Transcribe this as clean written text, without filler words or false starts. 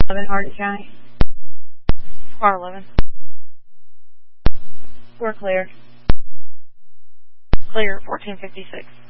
11 Hardin County. Car 11. We're clear. Clear, 1456.